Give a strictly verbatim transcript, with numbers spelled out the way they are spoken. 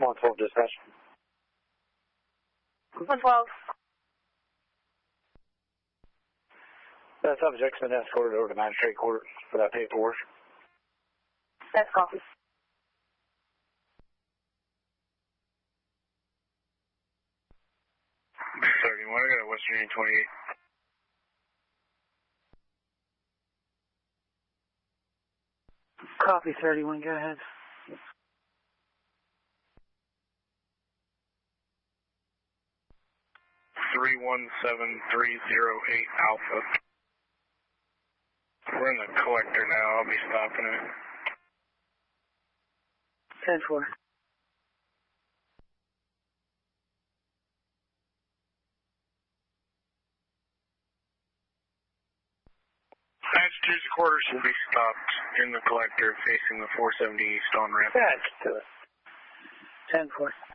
one twelve dispatch. one twelve. That subject's been escorted over to magistrate court for that paperwork. That's copy. thirty-one, I got a Western Union twenty-eight. Copy, thirty-one, go ahead. three one seven three zero eight Alpha. We're in the collector now, I'll be stopping it. ten four. Massachusetts quarters will be stopped in the collector facing the four seventy east on ramp. That's to it. ten four.